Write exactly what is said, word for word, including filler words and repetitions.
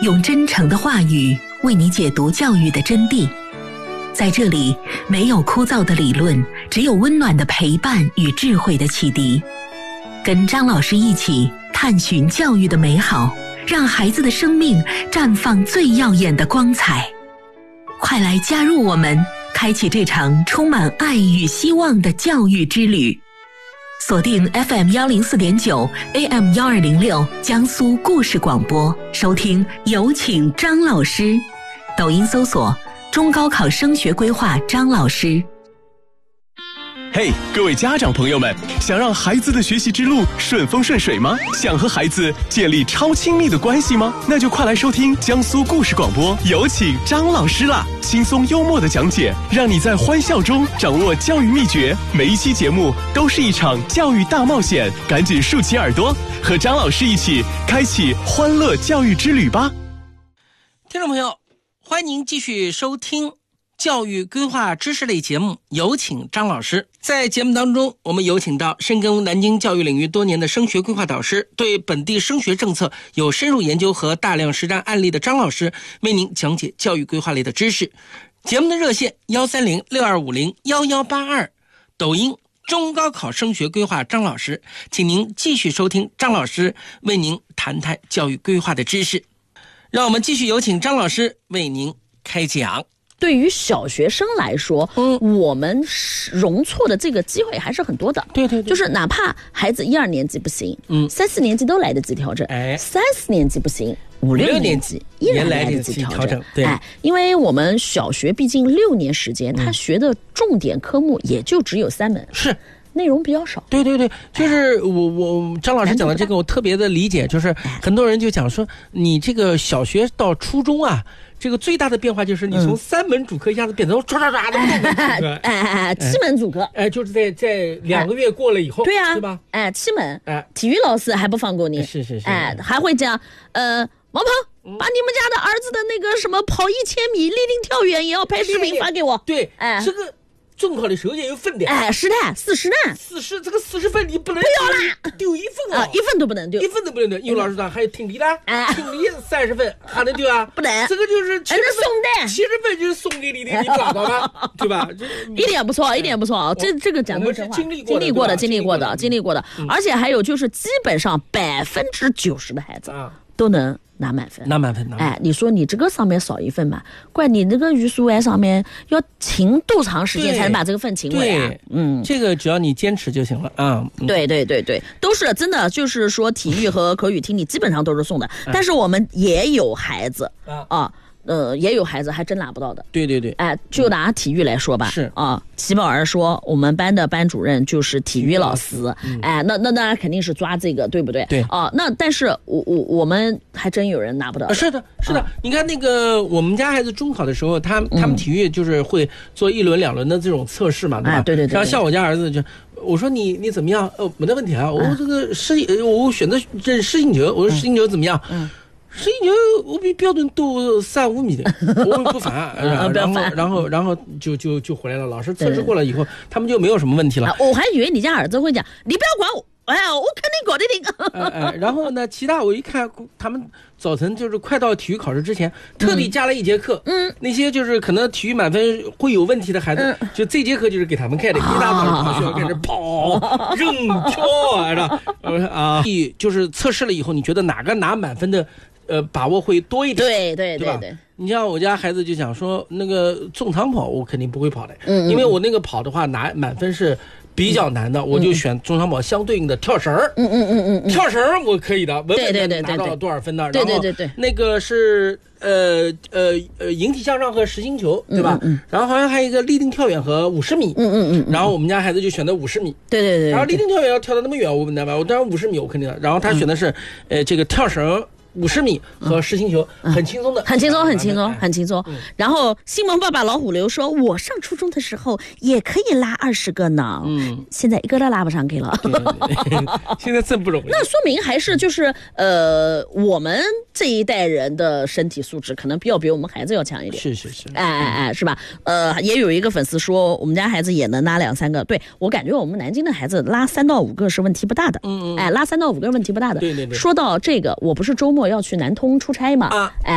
用真诚的话语为你解读教育的真谛。在这里，没有枯燥的理论，只有温暖的陪伴与智慧的启迪。跟张老师一起探寻教育的美好，让孩子的生命绽放最耀眼的光彩。快来加入我们，开启这场充满爱与希望的教育之旅。锁定 F M 一零四点九 A M 一二零六江苏故事广播，收听有请张老师。抖音搜索中高考升学规划张老师。 嘿、hey, 各位家长朋友们，想让孩子的学习之路顺风顺水吗？想和孩子建立超亲密的关系吗？那就快来收听江苏故事广播，有请张老师啦！轻松幽默的讲解，让你在欢笑中掌握教育秘诀。每一期节目都是一场教育大冒险，赶紧竖起耳朵，和张老师一起开启欢乐教育之旅吧！ 听众朋友，欢迎您继续收听教育规划知识类节目，有请张老师。在节目当中，我们有请到深耕南京教育领域多年的升学规划导师，对本地升学政策有深入研究和大量实战案例的张老师，为您讲解教育规划类的知识。节目的热线一三零六二五零一一八二，抖音中高考升学规划张老师，请您继续收听张老师为您谈谈教育规划的知识。让我们继续有请张老师为您开讲。 对于小学生来说，嗯，我们容错的这个机会还是很多的。 对对对， 就是哪怕孩子一二年级不行，嗯，三四年级都来得及调整，哎，三四年级不行，五六年级依然来得及调整。对，哎，因为我们小学毕竟六年时间，他学的重点科目也就只有三门， 是。 内容比较少。 对对对，就是我我张老师讲的这个我特别的理解，就是很多人就讲说你这个小学到初中啊，这个最大的变化就是你从三门主科一下子变成唰唰唰的六门主科， 哎哎哎，七门主科， 哎，就是在在两个月过了以后， 对呀， 对吧？ 哎，七门，哎，体育老师还不放过你， 是是是， 哎，还会讲，呃，王鹏，把你们家的儿子的那个什么跑一千米立定跳远也要拍视频发给我， 对，哎，这个。中考的时候也有分的， 哎，是的，四十呢， 四十这个四十分你不能不要啦， 丢一分啊，一分都不能丢， 一分都不能丢。因为老师说还有听力啦，哎，听力三十分还能丢啊？ 不能， 这个就是七十分送的， 七十分就是送给你的，你不拉倒吧？对吧？ 一点不错，一点不错啊！这这个讲的是经历经历过的，经历过的，经历过的，而且还有就是基本上百分之九十的孩子都能。拿满分， 拿满分， 哎，你说你这个上面少一分嘛？怪你那个语数外上面要勤多长时间才能把这个分勤回啊？ 嗯，这个只要你坚持就行了啊。 嗯、对对对对，都是真的，就是说体育和口语听力基本上都是送的，嗯、但是我们也有孩子啊。啊呃，也有孩子还真拿不到的。 对对对， 哎，就拿体育来说吧， 是啊，齐宝儿说我们班的班主任就是体育老师，嗯、哎，那那那肯定是抓这个，对不对？ 对啊，那但是我我我们还真有人拿不到的。 是的，是的，啊、你看那个我们家孩子中考的时候，他他们体育就是会做一轮两轮的这种测试嘛，对吧？ 哎、对对对。 然后像我家儿子就。我说你你怎么样？哦，没得问题啊。我这个适应，我选择这适应球，我说适应球怎么样？嗯。适应球我比标准多三五米的，我不烦，然后然后然后然后就就就回来了。老师测试过了以后，他们就没有什么问题了。 我还以为你家儿子会讲，你不要管我，哎呀，我肯定搞得定。 哎哎，然后呢，其他我一看，他们早晨就是快到体育考试之前，特地加了一节课。嗯，那些就是可能体育满分会有问题的孩子，嗯、就这节课就是给他们开的，一大早上学校开始跑、扔、跳，是吧？啊，就是测试了以后，你觉得哪个拿满分的？呃，把握会多一点， 对对对对。 你像我家孩子就想说，那个纵长跑我肯定不会跑的，嗯，因为我那个跑的话拿满分是比较难的，嗯、我就选纵长跑相对应的跳绳儿，嗯嗯嗯嗯，跳绳儿我可以的，稳稳的拿到多少分呢？ 对对对对， 那个是呃呃呃引体向上和实心球，对吧？嗯嗯。然后好像还有一个立定跳远和五十米，嗯嗯嗯。然后我们家孩子就选的五十米， 对对对。 然后立定跳远要跳到那么远，我不明白，我当然五十米我肯定的。然后他选的是呃这个跳绳。五十米和实心球、嗯、很轻松的， 很轻松，很轻松，很轻松。嗯、然后新萌爸爸老虎刘说：“我上初中的时候也可以拉二十个呢，嗯，现在一个都拉不上去了。 对对对现在真不容易。 那说明还是就是呃，我们这一代人的身体素质可能要比我们孩子要强一点。 是是是， 哎哎哎，是吧？呃，也有一个粉丝说，我们家孩子也能拉两三个。对我感觉我们南京的孩子拉三到五个是问题不大的。嗯嗯，哎，拉三到五个问题不大的。 对对对。 说到这个，我不是周末要去南通出差嘛？啊，哎。